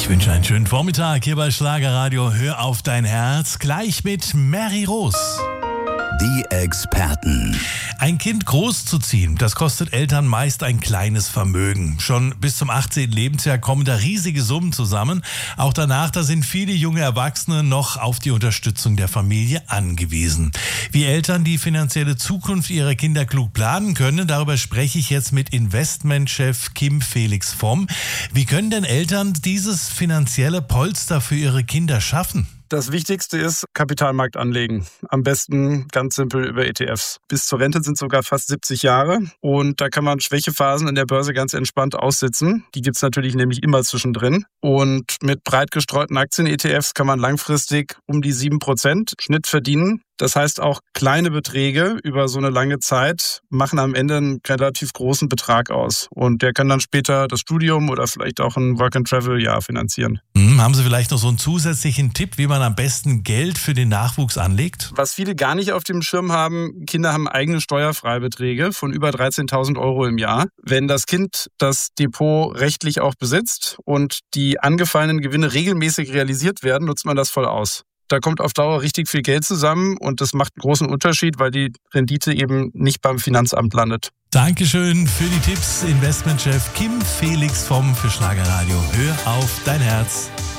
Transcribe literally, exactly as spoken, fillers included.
Ich wünsche einen schönen Vormittag hier bei Schlagerradio. Hör auf dein Herz. Gleich mit Mary Rose. Die Experten. Ein Kind großzuziehen, das kostet Eltern meist ein kleines Vermögen. Schon bis zum achtzehnten Lebensjahr kommen da riesige Summen zusammen. Auch danach, da sind viele junge Erwachsene noch auf die Unterstützung der Familie angewiesen. Wie Eltern die finanzielle Zukunft ihrer Kinder klug planen können, darüber spreche ich jetzt mit Investmentchef Kim Felix Vomm. Wie können denn Eltern dieses finanzielle Polster für ihre Kinder schaffen? Das Wichtigste ist Kapitalmarkt anlegen. Am besten ganz simpel über E T Fs. Bis zur Rente sind sogar fast siebzig Jahre. Und da kann man Schwächephasen in der Börse ganz entspannt aussitzen. Die gibt's natürlich nämlich immer zwischendrin. Und mit breit gestreuten Aktien-E T Fs kann man langfristig um die sieben Prozent Schnitt verdienen. Das heißt, auch kleine Beträge über so eine lange Zeit machen am Ende einen relativ großen Betrag aus. Und der kann dann später das Studium oder vielleicht auch ein Work-and-Travel-Jahr finanzieren. Hm, haben Sie vielleicht noch so einen zusätzlichen Tipp, wie man am besten Geld für den Nachwuchs anlegt? Was viele gar nicht auf dem Schirm haben, Kinder haben eigene Steuerfreibeträge von über dreizehntausend Euro im Jahr. Wenn das Kind das Depot rechtlich auch besitzt und die angefallenen Gewinne regelmäßig realisiert werden, nutzt man das voll aus. Da kommt auf Dauer richtig viel Geld zusammen und das macht einen großen Unterschied, weil die Rendite eben nicht beim Finanzamt landet. Dankeschön für die Tipps, Investmentchef Kim Felix Vomm für Schlagerradio. Hör auf dein Herz.